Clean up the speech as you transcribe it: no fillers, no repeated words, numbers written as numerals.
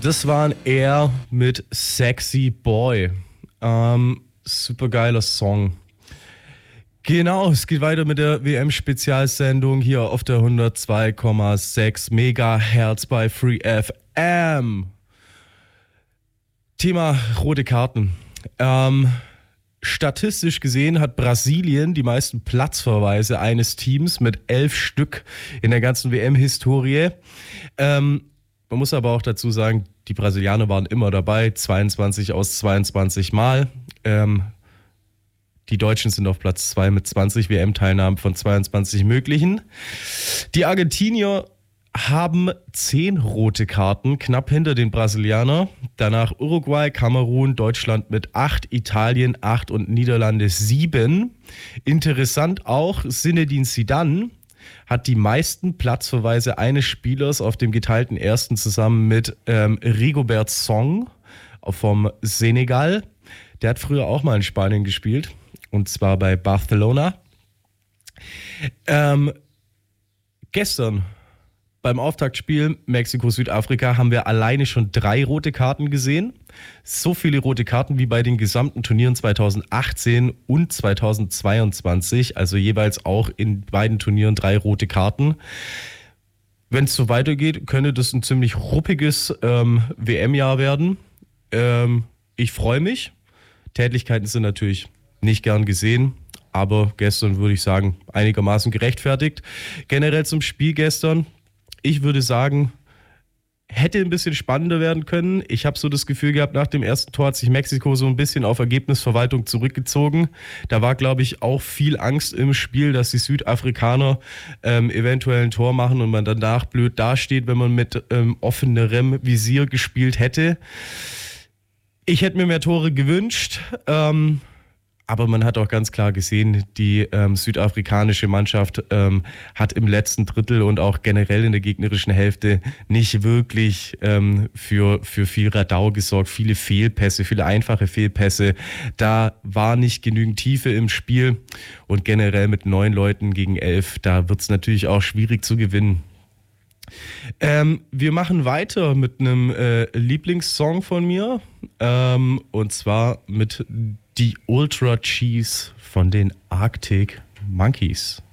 Das waren Air mit Sexy Boy. Super geiler Song. Genau, es geht weiter mit der WM-Spezialsendung hier auf der 102,6 Megahertz bei Free FM. Thema rote Karten. Statistisch gesehen hat Brasilien die meisten Platzverweise eines Teams mit 11 Stück in der ganzen WM-Historie. Man muss aber auch dazu sagen, die Brasilianer waren immer dabei, 22 aus 22 Mal. Die Deutschen sind auf Platz 2 mit 20 WM-Teilnahmen von 22 möglichen. Die Argentinier haben 10 rote Karten, knapp hinter den Brasilianern. Danach Uruguay, Kamerun, Deutschland mit 8, Italien 8 und Niederlande 7. Interessant auch, Zinedine Zidane hat die meisten Platzverweise eines Spielers auf dem geteilten Ersten zusammen mit Rigobert Song vom Senegal. Der hat früher auch mal in Spanien gespielt, und zwar bei Barcelona. Gestern beim Auftaktspiel Mexiko-Südafrika haben wir alleine schon 3 rote Karten gesehen. So viele rote Karten wie bei den gesamten Turnieren 2018 und 2022. Also jeweils auch in beiden Turnieren 3 rote Karten. Wenn es so weitergeht, könnte das ein ziemlich ruppiges WM-Jahr werden. Ich freue mich. Tätlichkeiten sind natürlich nicht gern gesehen. Aber gestern würde ich sagen, einigermaßen gerechtfertigt. Generell zum Spiel gestern. Ich würde sagen, hätte ein bisschen spannender werden können. Ich habe so das Gefühl gehabt, nach dem ersten Tor hat sich Mexiko so ein bisschen auf Ergebnisverwaltung zurückgezogen. Da war, glaube ich, auch viel Angst im Spiel, dass die Südafrikaner eventuell ein Tor machen und man danach blöd dasteht, wenn man mit offenerem Visier gespielt hätte. Ich hätte mir mehr Tore gewünscht. Aber man hat auch ganz klar gesehen, die südafrikanische Mannschaft hat im letzten Drittel und auch generell in der gegnerischen Hälfte nicht wirklich für viel Radau gesorgt. Viele Fehlpässe, viele einfache Fehlpässe. Da war nicht genügend Tiefe im Spiel. Und generell mit 9 Leuten gegen 11, da wird es natürlich auch schwierig zu gewinnen. Wir machen weiter mit einem Lieblingssong von mir. Und zwar mit die Ultra Cheese von den Arctic Monkeys.